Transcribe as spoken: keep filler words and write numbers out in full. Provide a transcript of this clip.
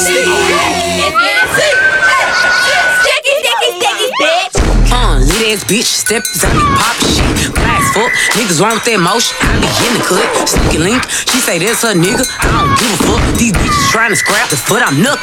Sticky, sticky, sticky, bitch. Uh, lit ass bitch, step on me, pop shit. Glass fuck, niggas wrong with that motion. I be in the cut, sticky link. She say that's her nigga, I don't give a fuck. These bitches trying to scrap the foot, I'm nuck